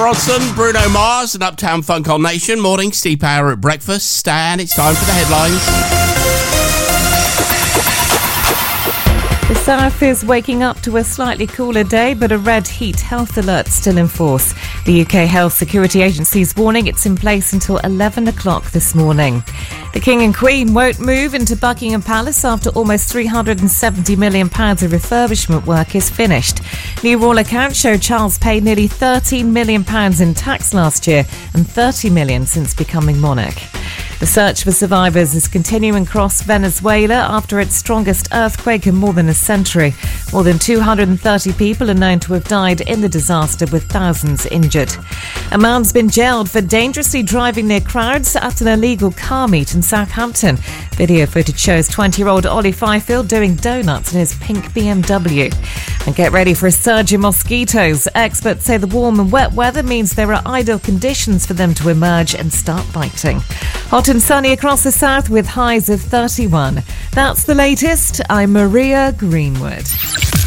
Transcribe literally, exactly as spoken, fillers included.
Bronson, Bruno Mars and Uptown Funk on Nation. Morning, Steve Power at breakfast. And it's time for the headlines. The south is waking up to a slightly cooler day, but a red heat health alert still in force. The U K Health Security Agency's warning it's in place until eleven o'clock this morning. The King and Queen won't move into Buckingham Palace after almost three hundred seventy million pounds of refurbishment work is finished. New Royal accounts show Charles paid nearly thirteen million pounds in tax last year and thirty million pounds since becoming monarch. The search for survivors is continuing across Venezuela after its strongest earthquake in more than a century. More than two hundred thirty people are known to have died in the disaster, with thousands injured. A man's been jailed for dangerously driving near crowds at an illegal car meet in Southampton. Video footage shows twenty-year-old Ollie Fifield doing donuts in his pink B M W. And get ready for a surge in mosquitoes. Experts say the warm and wet weather means there are ideal conditions for them to emerge and start biting. Hot and sunny across the south with highs of thirty-one. That's the latest. I'm Maria Greenwood.